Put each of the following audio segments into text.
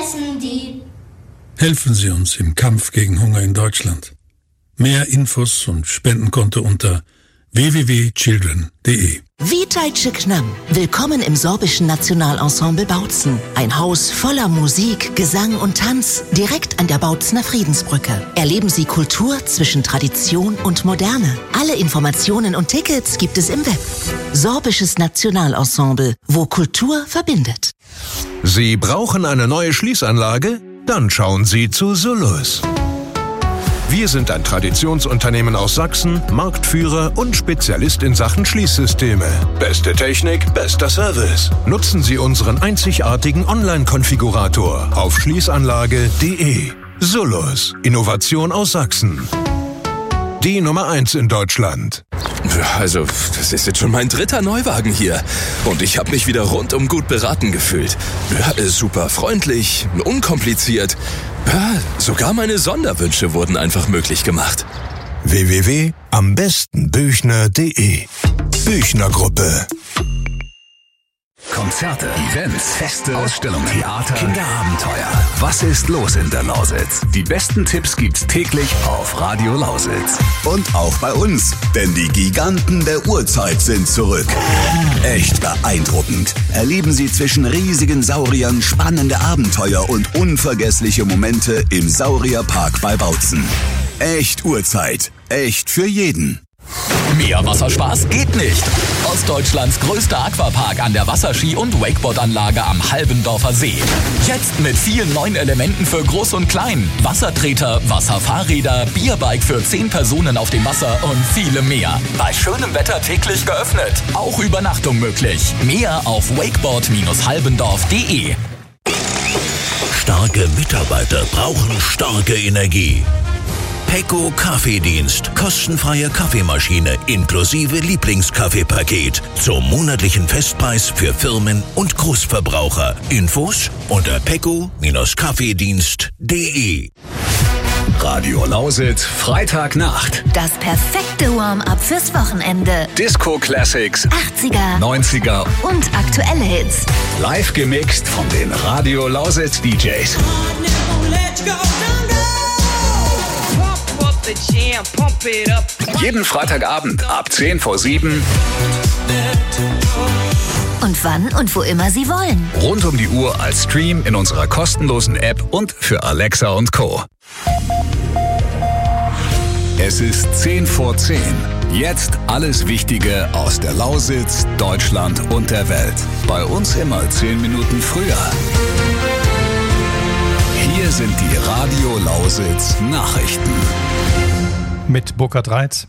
essen die. Helfen Sie uns im Kampf gegen Hunger in Deutschland. Mehr Infos und Spendenkonto unter www.children.de. Witajcie k nam. Willkommen im Sorbischen Nationalensemble Bautzen. Ein Haus voller Musik, Gesang und Tanz, direkt an der Bautzener Friedensbrücke. Erleben Sie Kultur zwischen Tradition und Moderne. Alle Informationen und Tickets gibt es im Web. Sorbisches Nationalensemble, wo Kultur verbindet. Sie brauchen eine neue Schließanlage? Dann schauen Sie zu Solus. Wir sind ein Traditionsunternehmen aus Sachsen, Marktführer und Spezialist in Sachen Schließsysteme. Beste Technik, bester Service. Nutzen Sie unseren einzigartigen Online-Konfigurator auf schließanlage.de. Solus, Innovation aus Sachsen. Die Nummer 1 in Deutschland. Also, das ist jetzt schon mein 3. Neuwagen hier. Und ich habe mich wieder rundum gut beraten gefühlt. Ja, super freundlich, unkompliziert. Ja, sogar meine Sonderwünsche wurden einfach möglich gemacht. www.ambestenbüchner.de. Büchner Gruppe. Konzerte, Events, Feste, Ausstellungen, Theater, Kinderabenteuer. Was ist los in der Lausitz? Die besten Tipps gibt's täglich auf Radio Lausitz. Und auch bei uns, denn die Giganten der Urzeit sind zurück. Echt beeindruckend. Erleben Sie zwischen riesigen Sauriern spannende Abenteuer und unvergessliche Momente im Saurierpark bei Bautzen. Echt Urzeit. Echt für jeden. Mehr Wasserspaß geht nicht. Ostdeutschlands größter Aquapark an der Wasserski- und Wakeboardanlage am Halbendorfer See. Jetzt mit vielen neuen Elementen für Groß und Klein. Wassertreter, Wasserfahrräder, Bierbike für 10 Personen auf dem Wasser und viele mehr. Bei schönem Wetter täglich geöffnet. Auch Übernachtung möglich. Mehr auf wakeboard-halbendorf.de. Starke Mitarbeiter brauchen starke Energie. Pecco Kaffeedienst. Kostenfreie Kaffeemaschine inklusive Lieblingskaffeepaket. Zum monatlichen Festpreis für Firmen und Großverbraucher. Infos unter pecco-kaffeedienst.de. Radio Lausitz, Freitagnacht. Das perfekte Warm-up fürs Wochenende. Disco Classics, 80er, 90er und aktuelle Hits. Live gemixt von den Radio Lausitz DJs. Jeden Freitagabend ab 6:50. Und wann und wo immer Sie wollen. Rund um die Uhr als Stream in unserer kostenlosen App und für Alexa und Co. Es ist 10:10. Jetzt alles Wichtige aus der Lausitz, Deutschland und der Welt. Bei uns immer 10 Minuten früher. Hier sind die Radio Lausitz Nachrichten. Mit Burkhard Reitz.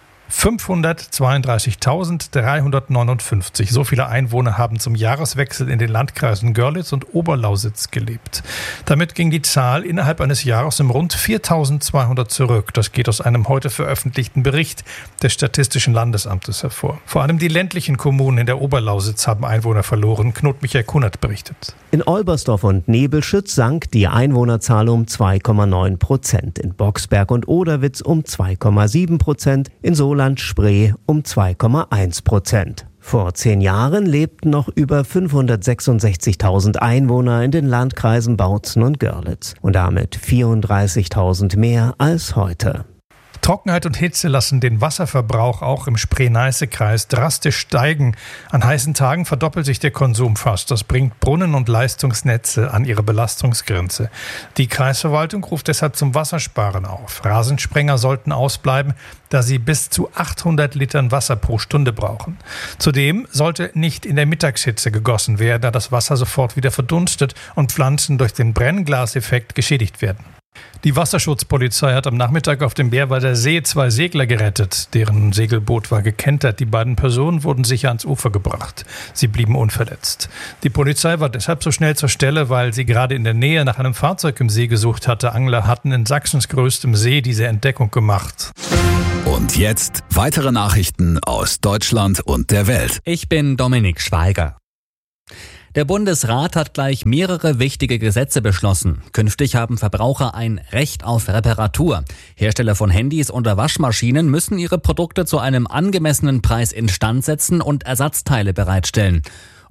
532.359. So viele Einwohner haben zum Jahreswechsel in den Landkreisen Görlitz und Oberlausitz gelebt. Damit ging die Zahl innerhalb eines Jahres um rund 4.200 zurück. Das geht aus einem heute veröffentlichten Bericht des Statistischen Landesamtes hervor. Vor allem die ländlichen Kommunen in der Oberlausitz haben Einwohner verloren. Knut Michael Kunnert berichtet. In Olbersdorf und Nebelschütz sank die Einwohnerzahl um 2,9%. In Boxberg und Oderwitz um 2,7%. In Soland Spree um 2,1%. Vor 10 Jahren lebten noch über 566.000 Einwohner in den Landkreisen Bautzen und Görlitz und damit 34.000 mehr als heute. Trockenheit und Hitze lassen den Wasserverbrauch auch im Spree-Neiße-Kreis drastisch steigen. An heißen Tagen verdoppelt sich der Konsum fast. Das bringt Brunnen und Leistungsnetze an ihre Belastungsgrenze. Die Kreisverwaltung ruft deshalb zum Wassersparen auf. Rasensprenger sollten ausbleiben, da sie bis zu 800 Litern Wasser pro Stunde brauchen. Zudem sollte nicht in der Mittagshitze gegossen werden, da das Wasser sofort wieder verdunstet und Pflanzen durch den Brennglaseffekt geschädigt werden. Die Wasserschutzpolizei hat am Nachmittag auf dem Bärwalder See 2 Segler gerettet. Deren Segelboot war gekentert. Die beiden Personen wurden sicher ans Ufer gebracht. Sie blieben unverletzt. Die Polizei war deshalb so schnell zur Stelle, weil sie gerade in der Nähe nach einem Fahrzeug im See gesucht hatte. Angler hatten in Sachsens größtem See diese Entdeckung gemacht. Und jetzt weitere Nachrichten aus Deutschland und der Welt. Ich bin Dominik Schweiger. Der Bundesrat hat gleich mehrere wichtige Gesetze beschlossen. Künftig haben Verbraucher ein Recht auf Reparatur. Hersteller von Handys oder Waschmaschinen müssen ihre Produkte zu einem angemessenen Preis instand setzen und Ersatzteile bereitstellen.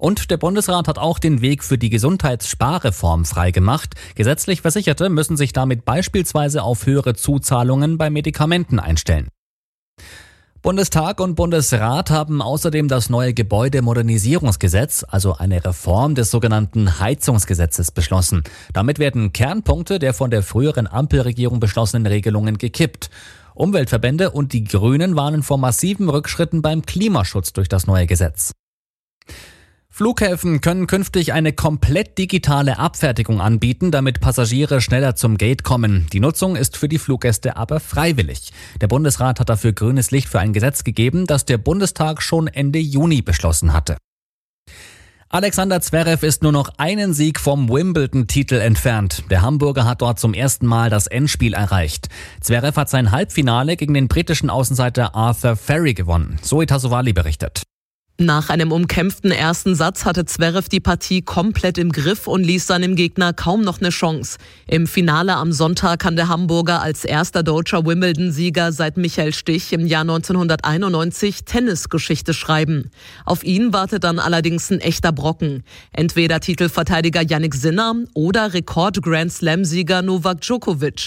Und der Bundesrat hat auch den Weg für die Gesundheitssparreform freigemacht. Gesetzlich Versicherte müssen sich damit beispielsweise auf höhere Zuzahlungen bei Medikamenten einstellen. Bundestag und Bundesrat haben außerdem das neue Gebäudemodernisierungsgesetz, also eine Reform des sogenannten Heizungsgesetzes, beschlossen. Damit werden Kernpunkte der von der früheren Ampelregierung beschlossenen Regelungen gekippt. Umweltverbände und die Grünen warnen vor massiven Rückschritten beim Klimaschutz durch das neue Gesetz. Flughäfen können künftig eine komplett digitale Abfertigung anbieten, damit Passagiere schneller zum Gate kommen. Die Nutzung ist für die Fluggäste aber freiwillig. Der Bundesrat hat dafür grünes Licht für ein Gesetz gegeben, das der Bundestag schon Ende Juni beschlossen hatte. Alexander Zverev ist nur noch einen Sieg vom Wimbledon-Titel entfernt. Der Hamburger hat dort zum ersten Mal das Endspiel erreicht. Zverev hat sein Halbfinale gegen den britischen Außenseiter Arthur Ferry gewonnen. Zoe Tassovali berichtet. Nach einem umkämpften ersten Satz hatte Zverev die Partie komplett im Griff und ließ seinem Gegner kaum noch eine Chance. Im Finale am Sonntag kann der Hamburger als erster deutscher Wimbledon-Sieger seit Michael Stich im Jahr 1991 Tennisgeschichte schreiben. Auf ihn wartet dann allerdings ein echter Brocken. Entweder Titelverteidiger Jannik Sinner oder Rekord-Grand-Slam-Sieger Novak Djokovic.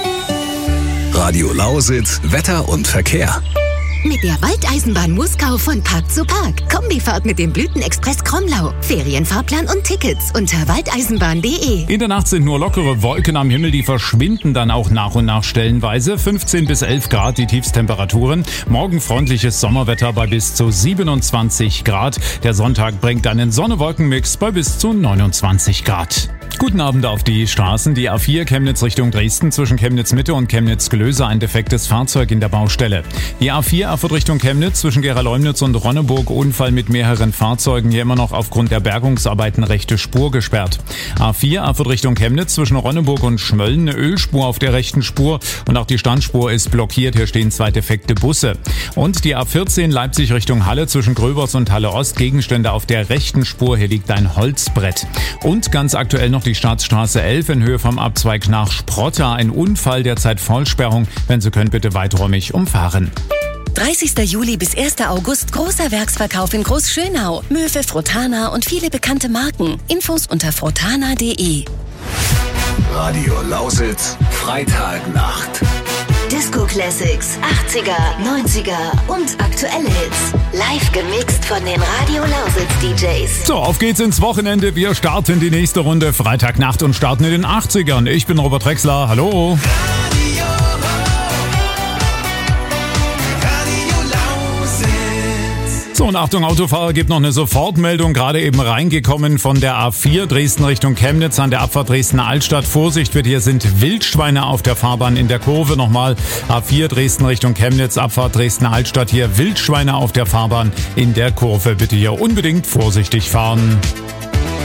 Radio Lausitz, Wetter und Verkehr. Mit der Waldeisenbahn Muskau von Park zu Park. Kombifahrt mit dem Blütenexpress Kromlau. Ferienfahrplan und Tickets unter waldeisenbahn.de. In der Nacht sind nur lockere Wolken am Himmel, die verschwinden dann auch nach und nach stellenweise. 15 bis 11 Grad die Tiefstemperaturen. Morgen freundliches Sommerwetter bei bis zu 27 Grad. Der Sonntag bringt einen Sonne-Wolken-Mix bei bis zu 29 Grad. Guten Abend auf die Straßen. Die A4 Chemnitz Richtung Dresden zwischen Chemnitz Mitte und Chemnitz Glöse ein defektes Fahrzeug in der Baustelle. Die A4 Erfurt Richtung Chemnitz zwischen Gera-Leumnitz und Ronneburg Unfall mit mehreren Fahrzeugen, hier immer noch aufgrund der Bergungsarbeiten rechte Spur gesperrt. A4 Erfurt Richtung Chemnitz zwischen Ronneburg und Schmölln eine Ölspur auf der rechten Spur und auch die Standspur ist blockiert. Hier stehen 2 defekte Busse. Und die A14 Leipzig Richtung Halle zwischen Gröbers und Halle Ost Gegenstände auf der rechten Spur. Hier liegt ein Holzbrett. Und ganz aktuell noch die Staatsstraße 11 in Höhe vom Abzweig nach Sprotta. Ein Unfall, derzeit Vollsperrung. Wenn Sie können, bitte weiträumig umfahren. 30. Juli bis 1. August großer Werksverkauf in Großschönau. Möwe, Frotana und viele bekannte Marken. Infos unter frotana.de. Radio Lausitz, Freitagnacht. Disco Classics, 80er, 90er und aktuelle Hits. Live gemixt von den Radio Lausitz DJs. So, auf geht's ins Wochenende. Wir starten die nächste Runde Freitagnacht und starten in den 80ern. Ich bin Robert Drexler. Hallo. So, und Achtung, Autofahrer, gibt noch eine Sofortmeldung, gerade eben reingekommen von der A4 Dresden Richtung Chemnitz an der Abfahrt Dresden-Altstadt. Vorsicht, bitte, hier sind Wildschweine auf der Fahrbahn in der Kurve. Nochmal A4 Dresden Richtung Chemnitz, Abfahrt Dresden-Altstadt, hier Wildschweine auf der Fahrbahn in der Kurve. Bitte hier unbedingt vorsichtig fahren.